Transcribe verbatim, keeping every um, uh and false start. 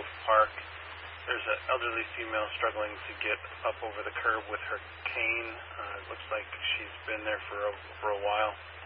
Grove Park. There's an elderly female struggling to get up over the curb with her cane. Uh, it looks like she's been there for a, for a while.